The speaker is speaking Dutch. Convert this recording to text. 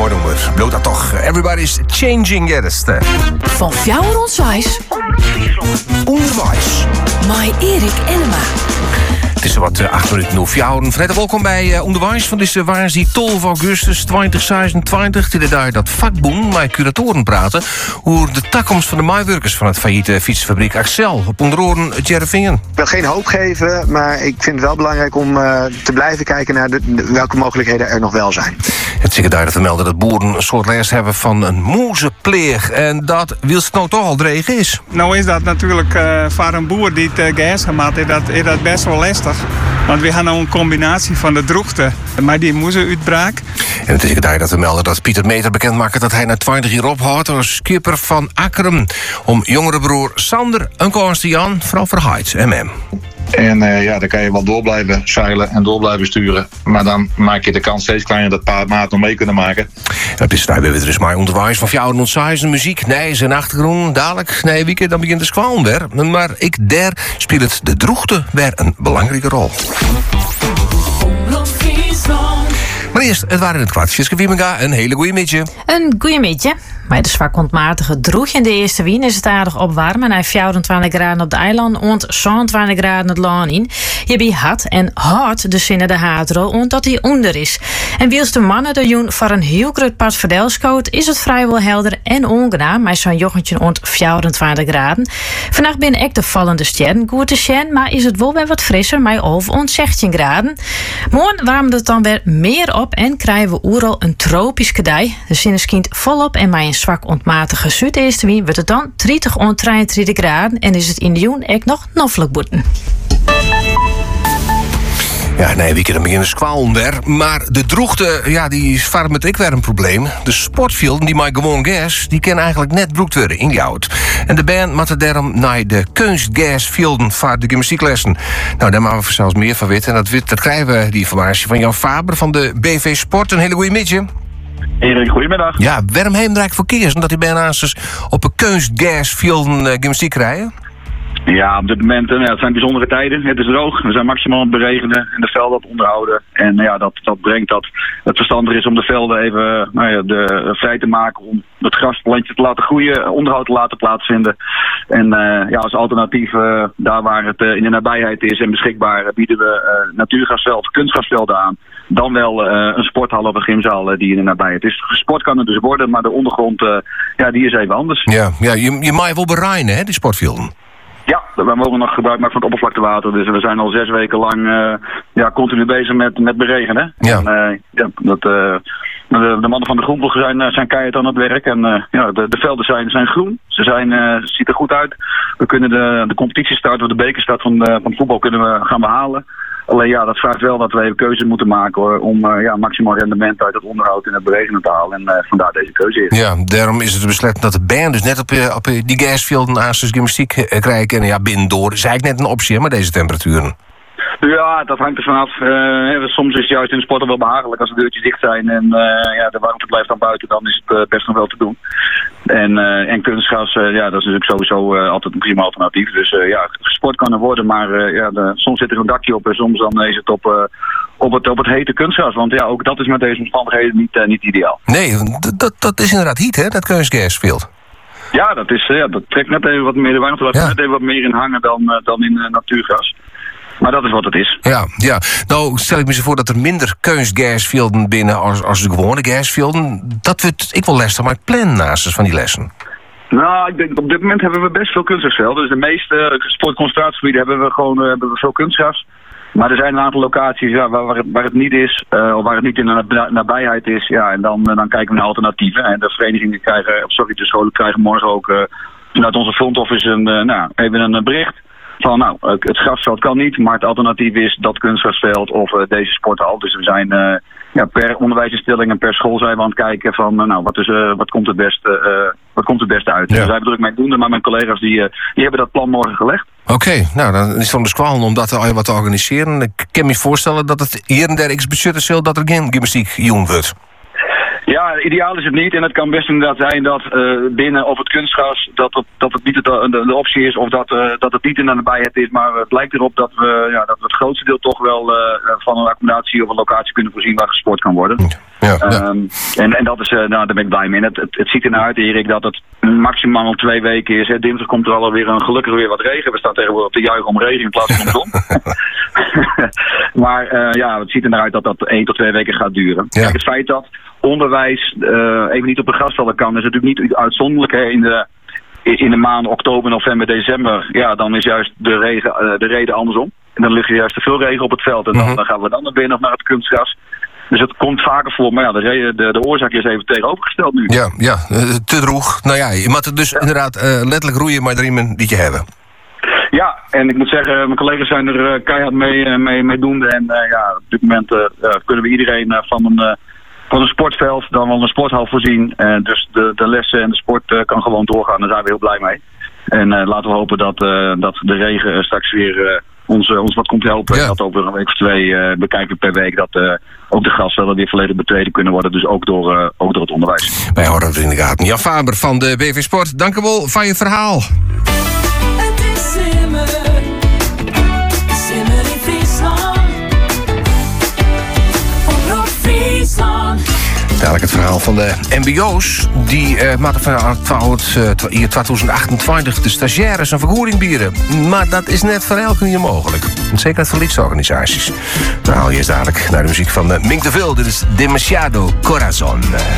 mooi nummer. Bloot dat toch. Everybody's changing, ja, dat is het. Van Fjouwer Onswijs. Onderwijs. Mai Erik Ellema. Het is wat 8 minuten over Fjouwen. Van welkom bij Onderwijs van deze waarsdag 12 augustus 2026. Dit is daar dat vakboen met curatoren praten over de toekomst van de maaiwerkers van het failliete fietsfabriek Axel op onderoren Jerevingen. Ik wil geen hoop geven, maar ik vind het wel belangrijk om te blijven kijken naar welke mogelijkheden er nog wel zijn. Het secretaris vermelden dat boeren een soort les hebben van een moezepleeg. En dat wil het nou toch al dregen is. Nou is dat natuurlijk voor een boer die het gas gemaakt is dat best wel lastig. Want we gaan nou een combinatie van de droogte maar die moezenuitbraak. En het secretaris vermelden dat Pieter Meter bekend maakt dat hij na 20 jaar ophoudt als skipper van Akkeren. Om jongere broer Sander een kans te Jan, vrouw Verheid, MM. En dan kan je wel door blijven zeilen en door blijven sturen. Maar dan maak je de kans steeds kleiner dat paar maat nog mee kunnen maken. Het is daar weer dus maar onderwijs van Fjouwen Onswijs, muziek, nee, zijn achtergrond, dadelijk, nee, weekend, dan begint de squalm weer. Maar daar speelt het de droogte weer een belangrijke rol. Maar eerst, het waren het kwartjes. Een hele goeie midje. Een goeie midje. Bij de zwak ontmatige droeg in de eerste wien is het aardig opwarmen. Naar 24 graden op de eiland en 26 graden het land in. Je bent hard en hard de zinnen de haatro omdat hij onder is. En wils de mannen de joen voor een heel groot part verdelskoot is het vrijwel helder en ongenaam. Met zo'n jochentje rond 24 graden. Vannacht binnen ek de vallende sterren goed te zien, maar is het wel weer wat frisser met over 16 graden. Morgen warmt het dan weer meer op en krijgen we oeral een tropische dij. De zinnen schijnt volop en bij een zwak ontmatige zuideeste wind wordt het dan 30 on 33 graden en is het in de joen echt nog noffelijk boeten. Ja, nee, weekend dan beginnen squalm weer. Maar de droogte, ja, die is vaak met ik weer een probleem. De sportvelden, die maar gewoon gas, die kunnen eigenlijk net broekt worden ingehouden. En de band moet daarom naar de kunstgasvelden voor de gymnastieklessen. Nou, daar maken we zelfs meer van weten. En dat krijgen we die informatie van Jan Faber van de BV Sport. Een hele goede midje. Erik, goedemiddag. Ja, waarom heeft hij voor keers omdat hij bijna op een kunstgasvelden gymnastiek rijden? Ja, op dit moment het zijn bijzondere tijden. Het is droog, we zijn maximaal aan het beregenen en de velden onderhouden. En ja, dat brengt dat het verstandig is om de velden even vrij te maken. Om het grasplantje te laten groeien, onderhoud te laten plaatsvinden. En als alternatief, daar waar het in de nabijheid is en beschikbaar, bieden we natuurgrasvelden, kunstgrasvelden aan. Dan wel een sporthal of een gymzaal die in de nabijheid is. Sport kan het dus worden, maar de ondergrond die is even anders. Ja, je mag wel bereinen, hè, die sportvelden. Ja, wij mogen nog gebruik maken van het oppervlaktewater. Dus we zijn al 6 weken lang continu bezig met beregenen. Ja. En, de mannen van de groenploeg zijn keihard aan het werk. En de velden zijn groen. Ziet er goed uit. We kunnen de competitiestart of de bekerstart van het voetbal kunnen we gaan behalen. Alleen dat vraagt wel dat we even keuze moeten maken om maximaal rendement uit het onderhoud en het beregenen te halen. En vandaar deze keuze is. Ja, daarom is het besloten dat de band dus net op die gasvelden naast de gymnastiek krijgen. En ja, binnendoor is eigenlijk net een optie, maar deze temperaturen. Ja, dat hangt er vanaf. Soms is het juist in de sport wel behagelijk als de deurtjes dicht zijn en de warmte blijft dan buiten, dan is het best nog wel te doen. En kunstgras, dat is natuurlijk sowieso altijd een prima alternatief. Dus gesport kan er worden, maar soms zit er een dakje op en soms dan is het op het hete kunstgras. Want ook dat is met deze omstandigheden niet ideaal. Nee, dat is inderdaad heet, hè, dat kunstgasveld. Ja, dat trekt net even wat meer de warmte, laat net even wat meer in hangen dan in natuurgras. Maar dat is wat het is. Ja. Nou, stel ik me zo voor dat er minder kunstgasvelden binnen als de gewone gasvelden. Dat wordt ik wel lastig, maar ik plan naast van die lessen. Nou, ik denk op dit moment hebben we best veel kunstgrasvelden. Dus de meeste sportconcentratiegebieden hebben we veel kunstgras. Maar er zijn een aantal locaties waar het niet is, of waar het niet in de nabijheid is. Ja, en dan kijken we naar alternatieven. En de verenigingen de scholen krijgen morgen ook vanuit onze front office even een bericht. Van het grasveld kan niet, maar het alternatief is dat kunstgrasveld of deze sporthal. Dus we zijn per onderwijsinstelling en per school zijn we aan het kijken van wat komt het beste uit. Ja. Dus wij druk mee doen, maar mijn collega's die hebben dat plan morgen gelegd. Oké, nou dan is het van de squalen om dat wat te organiseren. Ik kan me voorstellen dat het hier en daar budgetten zal dat er geen gymnastiek jong wordt. Ja, ideaal is het niet. En het kan best inderdaad zijn dat binnen of het kunstgras dat het niet de optie is of dat het niet in de nabijheid is. Maar het lijkt erop dat we het grootste deel toch wel van een accommodatie of een locatie kunnen voorzien waar gesport kan worden. Ja. En dat is, daar ben ik blij mee. En het ziet er naar uit, Erik, dat het maximaal 2 weken is. Hè. Dinsdag komt er alweer gelukkig weer wat regen. We staan tegenwoordig te juichen om regen in plaats van om zon. Maar het ziet er naar uit dat dat 1 tot 2 weken gaat duren. Ja. Kijk, het feit dat onderwijs even niet op de grasvelden kan, is natuurlijk niet uitzonderlijk. Hè. In de maanden oktober, november, december, ja, dan is juist de reden andersom. En dan ligt er juist te veel regen op het veld. En dan gaan we dan weer nog naar het kunstgras. Dus het komt vaker voor. Maar ja, de oorzaak is even tegenovergesteld nu. Ja, te droeg. Nou ja, je moet het dus inderdaad letterlijk roeien met de riemen die je hebben. Ja, en ik moet zeggen, mijn collega's zijn er keihard mee doende. En op dit moment kunnen we iedereen van een sportveld dan wel een sporthal voorzien. Dus de lessen en de sport kan gewoon doorgaan. Daar zijn we heel blij mee. En laten we hopen dat de regen straks weer ons wat komt helpen. Ja. Dat over een week of 2 bekijken per week. Dat ook de grasvelden weer volledig betreden kunnen worden. Dus ook door het onderwijs. Wij houden het in de gaten. Jan Faber van de BV Sport, dank u wel voor je verhaal. Het is Simmer. Simmer in Friesland. Omroep Friesland. Dadelijk het verhaal van de mbo's. Die maken van 2028 de stagiaires een vergoeding bieden. Maar dat is net voor elke niet mogelijk. Zeker net voor liedsorganisaties. Dan haal je eens dadelijk naar de muziek van Mink de Vil. Dit is Demasiado Corazon.